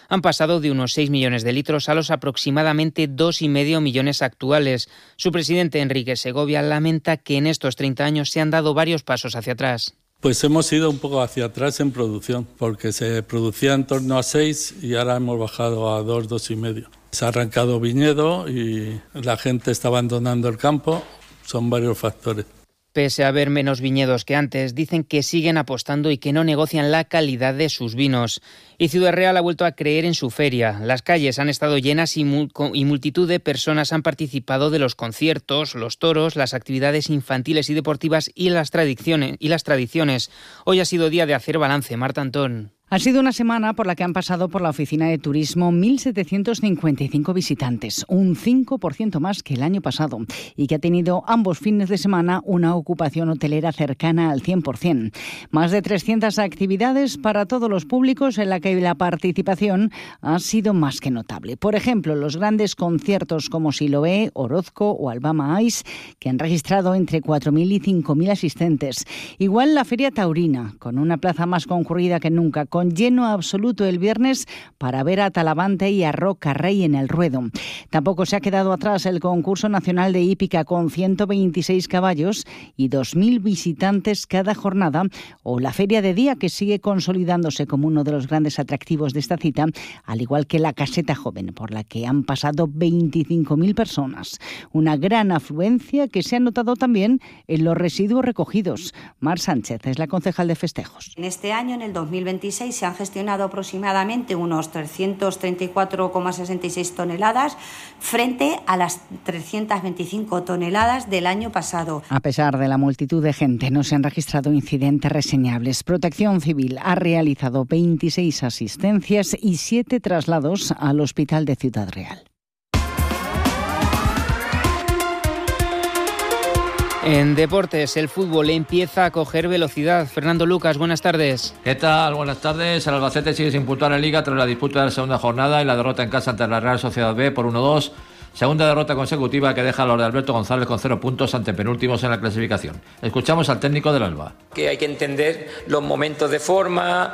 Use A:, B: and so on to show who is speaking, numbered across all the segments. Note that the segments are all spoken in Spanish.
A: Han pasado de unos 6 millones de litros a los aproximadamente 2,5 millones actuales. Su presidente, Enrique Segovia, lamenta que en estos 30 años se han dado varios pasos hacia atrás.
B: Pues hemos ido un poco hacia atrás en producción, porque se producía en torno a 6 y ahora hemos bajado a 2, 2,5. Se ha arrancado viñedo y la gente está abandonando el campo, son varios factores.
A: Pese a haber menos viñedos que antes, dicen que siguen apostando y que no negocian la calidad de sus vinos. Y Ciudad Real ha vuelto a creer en su feria. Las calles han estado llenas y multitud de personas han participado de los conciertos, los toros, las actividades infantiles y deportivas y las tradiciones. Hoy ha sido día de hacer balance. Marta Antón.
C: Ha sido una semana por la que han pasado por la oficina de turismo 1.755 visitantes, un 5% más que el año pasado, y que ha tenido ambos fines de semana una ocupación hotelera cercana al 100%. Más de 300 actividades para todos los públicos en la que la participación ha sido más que notable. Por ejemplo, los grandes conciertos como Siloé, Orozco o Alabama Ice, que han registrado entre 4.000 y 5.000 asistentes. Igual la Feria Taurina, con una plaza más concurrida que nunca, con lleno absoluto el viernes para ver a Talavante y a Roca Rey en el ruedo. Tampoco se ha quedado atrás el concurso nacional de hípica con 126 caballos y 2.000 visitantes cada jornada, o la Feria de Día, que sigue consolidándose como uno de los grandes atractivos de esta cita, al igual que la Caseta Joven, por la que han pasado 25.000 personas. Una gran afluencia que se ha notado también en los residuos recogidos. Mar Sánchez es la concejal de festejos.
D: En este año, en el 2026, se han gestionado aproximadamente unos 334,66 toneladas frente a las 325 toneladas del año pasado.
C: A pesar de la multitud de gente, no se han registrado incidentes reseñables. Protección Civil ha realizado 26 asistencias y 7 traslados al Hospital de Ciudad Real.
A: En deportes, el fútbol empieza a coger velocidad. Fernando Lucas, buenas tardes.
E: ¿Qué tal? Buenas tardes. El Albacete sigue sin puntuar en Liga tras la disputa de la segunda jornada y la derrota en casa ante la Real Sociedad B por 1-2. Segunda derrota consecutiva que deja a los de Alberto González con 0 puntos ante penúltimos en la clasificación. Escuchamos al técnico del Alba.
F: Que hay que entender los momentos de forma,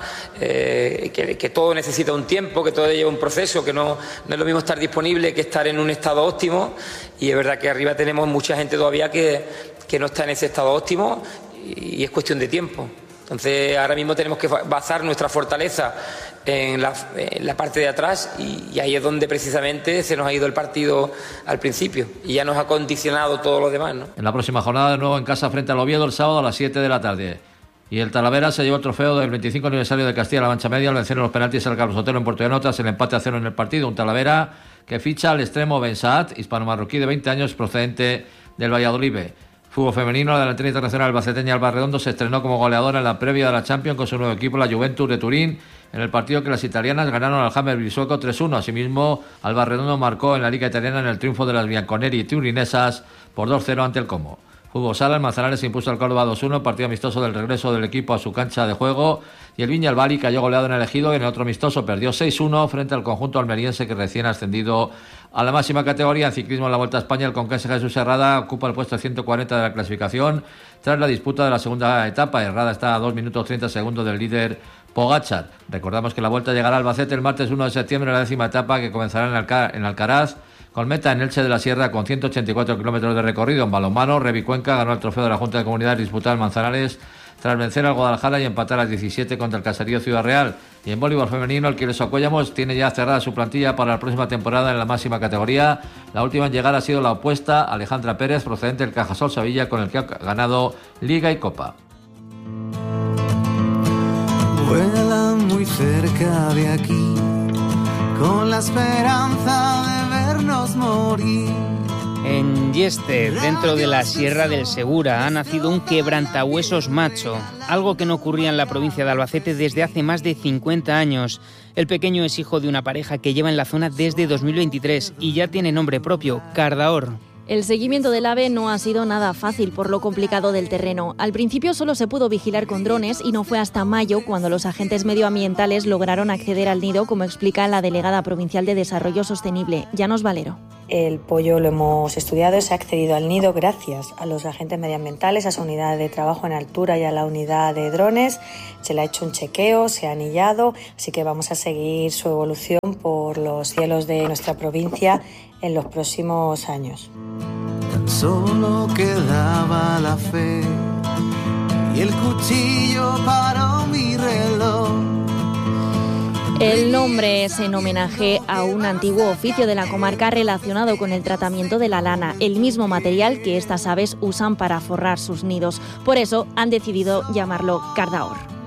F: que todo necesita un tiempo, que todo lleva un proceso, que no es lo mismo estar disponible que estar en un estado óptimo. Y es verdad que arriba tenemos mucha gente todavía que no está en ese estado óptimo y es cuestión de tiempo. Entonces ahora mismo tenemos que basar nuestra fortaleza en la parte de atrás y ahí es donde precisamente se nos ha ido el partido al principio y ya nos ha condicionado todo lo demás, ¿no?
E: En la próxima jornada de nuevo en casa frente al Oviedo el sábado a las 7 de la tarde. Y el Talavera se llevó el trofeo del 25 aniversario de Castilla-La Mancha Media al vencer en los penaltis al Carlos Sotelo en Puerto de Notas, el empate a 0 en el partido. Un Talavera que ficha al extremo Ben Saad, hispano-marroquí de 20 años procedente del Valladolid B. Fútbol femenino, la delantera internacional albaceteña Alba Redondo se estrenó como goleadora en la previa de la Champions con su nuevo equipo, la Juventus de Turín, en el partido que las italianas ganaron al Hammer Bisueco 3-1. Asimismo, Alba Redondo marcó en la Liga Italiana en el triunfo de las bianconeri turinesas por 2-0 ante el Como. Fútbol sala, el Manzanares se impuso al Córdoba 2-1, partido amistoso del regreso del equipo a su cancha de juego, y el Viñalbali cayó goleado en el Ejido y en el otro amistoso perdió 6-1 frente al conjunto almeriense que recién ha ascendido a la máxima categoría. En ciclismo en la Vuelta a España, el conquense Jesús Herrada ocupa el puesto 140 de la clasificación tras la disputa de la segunda etapa. Herrada está a 2 minutos 30 segundos del líder Pogačar. Recordamos que la Vuelta llegará al Albacete el martes 1 de septiembre, la 10ª etapa que comenzará en Alcaraz, con meta en Elche de la Sierra con 184 kilómetros de recorrido. En balonmano, Revi Cuenca ganó el trofeo de la Junta de Comunidades disputado en Manzanares tras vencer al Guadalajara y empatar a 17 contra el Caserío Ciudad Real. Y en voleibol femenino, el Quilmes Cuellamos tiene ya cerrada su plantilla para la próxima temporada en la máxima categoría. La última en llegar ha sido la opuesta, Alejandra Pérez, procedente del Cajasol Sevilla, con el que ha ganado Liga y Copa.
G: Vuela muy cerca de aquí, con la esperanza de vernos morir.
A: En Yeste, dentro de la Sierra del Segura, ha nacido un quebrantahuesos macho, algo que no ocurría en la provincia de Albacete desde hace más de 50 años. El pequeño es hijo de una pareja que lleva en la zona desde 2023 y ya tiene nombre propio, Cardaor.
H: El seguimiento del ave no ha sido nada fácil por lo complicado del terreno. Al principio solo se pudo vigilar con drones y no fue hasta mayo cuando los agentes medioambientales lograron acceder al nido, como explica la delegada provincial de Desarrollo Sostenible, Llanos Valero.
I: El pollo lo hemos estudiado, se ha accedido al nido gracias a los agentes medioambientales, a su unidad de trabajo en altura y a la unidad de drones. Se le ha hecho un chequeo, se ha anillado, así que vamos a seguir su evolución por los cielos de nuestra provincia en los próximos años.
G: Tan solo quedaba la fe y el cuchillo para mi reloj.
H: El nombre es en homenaje a un antiguo oficio de la comarca relacionado con el tratamiento de la lana, el mismo material que estas aves usan para forrar sus nidos. Por eso han decidido llamarlo Cardahor.